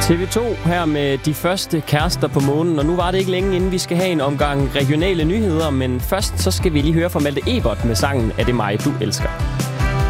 TV2 her med de første kærester på månen, og nu var det ikke længe, inden vi skal have en omgang regionale nyheder, men først så skal vi lige høre fra Malte Ebert med sangen Er det mig, du elsker?